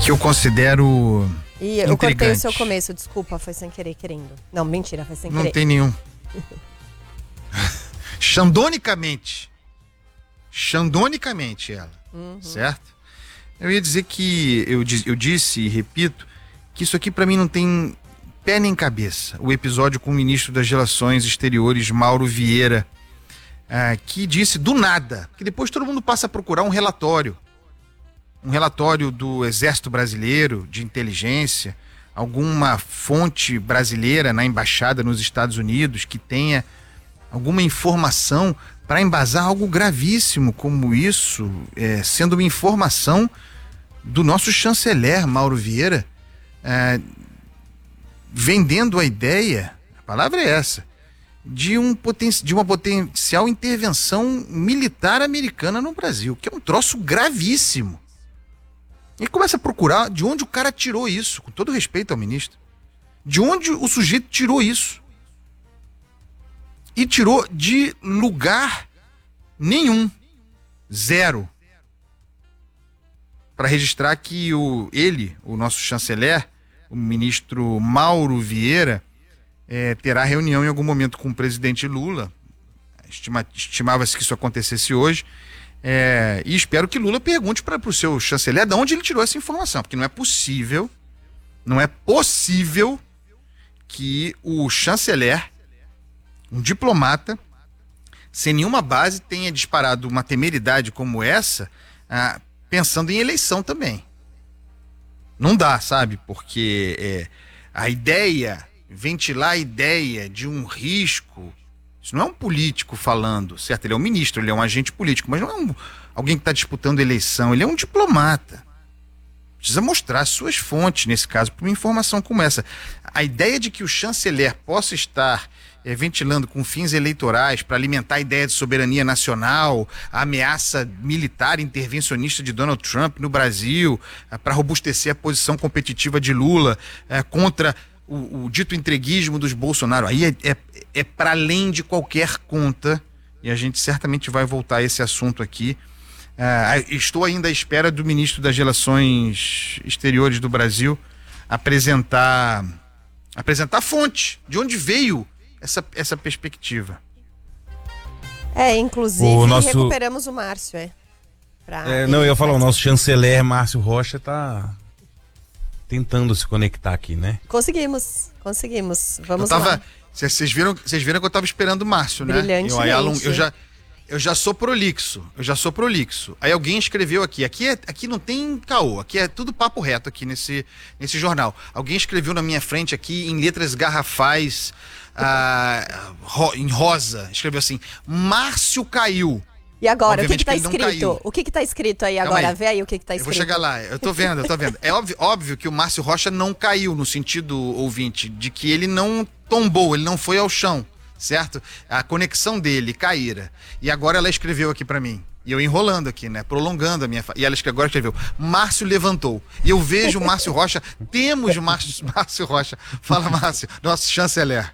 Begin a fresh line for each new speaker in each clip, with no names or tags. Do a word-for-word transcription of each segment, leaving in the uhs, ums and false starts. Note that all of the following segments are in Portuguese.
que eu considero
E eu cortei o
intrigante.
seu começo, desculpa, foi sem querer, querendo. Não, mentira, foi sem
Não
querer.
tem nenhum. Xandonicamente. Xandonicamente ela,
Uhum.
certo? Eu ia dizer que, eu, di- eu disse e repito, que isso aqui pra mim não tem pé nem cabeça. O episódio com o ministro das Relações Exteriores, Mauro Vieira, ah, que disse do nada, que depois todo mundo passa a procurar um relatório. Um relatório do Exército Brasileiro, de inteligência, alguma fonte brasileira na embaixada nos Estados Unidos que tenha alguma informação para embasar algo gravíssimo como isso, é, sendo uma informação do nosso chanceler Mauro Vieira, é, vendendo a ideia, a palavra é essa, de, um poten de uma potencial intervenção militar americana no Brasil, que é um troço gravíssimo. E começa a procurar de onde o cara tirou isso, com todo respeito ao ministro. De onde o sujeito tirou isso? E tirou de lugar nenhum. Zero. Para registrar que o, ele, o nosso chanceler, o ministro Mauro Vieira, é, terá reunião em algum momento com o presidente Lula. Estima, estimava-se que isso acontecesse hoje. É, e espero que Lula pergunte para o seu chanceler de onde ele tirou essa informação, porque não é possível, não é possível que o chanceler, um diplomata, sem nenhuma base, tenha disparado uma temeridade como essa, ah, pensando em eleição também. Não dá, sabe? Porque é, a ideia, ventilar a ideia de um risco. Isso não é um político falando, certo? Ele é um ministro, ele é um agente político, mas não é um, alguém que está disputando eleição, ele é um diplomata. Precisa mostrar suas fontes, nesse caso, para uma informação como essa. A ideia de que o chanceler possa estar é, ventilando com fins eleitorais para alimentar a ideia de soberania nacional, a ameaça militar intervencionista de Donald Trump no Brasil, é, para robustecer a posição competitiva de Lula é, contra O, o dito entreguismo dos Bolsonaro, aí é, é, é para além de qualquer conta, e a gente certamente vai voltar a esse assunto aqui. Uh, estou ainda à espera do ministro das Relações Exteriores do Brasil apresentar apresentar a fonte, de onde veio essa, essa perspectiva.
É, inclusive,
O nosso-
recuperamos o Márcio, é. Pra
É,
ele
não, eu ia falar, o
participar.
nosso chanceler Márcio Rocha tá tentando se conectar aqui, né?
Conseguimos, conseguimos.
Eu
Vamos
tava,
lá.
vocês viram, vocês viram que eu estava esperando o Márcio, né?
Brilhantemente.
Eu, aí, along- eu já eu já sou prolixo, eu já sou prolixo. Aí alguém escreveu aqui, aqui é, aqui não tem caô, aqui é tudo papo reto aqui nesse nesse jornal. Alguém escreveu na minha frente aqui em letras garrafais, ah, ro- em rosa, escreveu assim: Márcio caiu.
E agora, o que
Obviamente
que tá
que ele não
escrito?
caiu.
O que que tá escrito aí
Calma
agora?
aí.
Vê aí o que que tá
Eu vou
escrito.
chegar lá, eu tô vendo, eu tô vendo. É óbvio, óbvio que o Márcio Rocha não caiu, no sentido, ouvinte, de que ele não tombou, ele não foi ao chão, certo? A conexão dele caíra. E agora ela escreveu aqui pra mim. E eu enrolando aqui, né? Prolongando a minha... fa- E ela escreveu- agora escreveu: Márcio levantou. E eu vejo o Márcio Rocha, temos Márcio, Márcio Rocha. Fala, Márcio, nosso chanceler.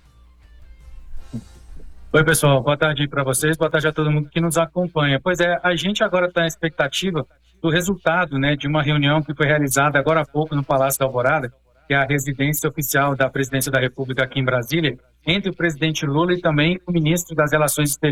Oi, pessoal. Boa tarde para vocês. Boa tarde a todo mundo que nos acompanha. Pois é, a gente agora está na expectativa do resultado, né, de uma reunião que foi realizada agora há pouco no Palácio da Alvorada, que é a residência oficial da Presidência da República aqui em Brasília, entre o presidente Lula e também o ministro das Relações Exteriores.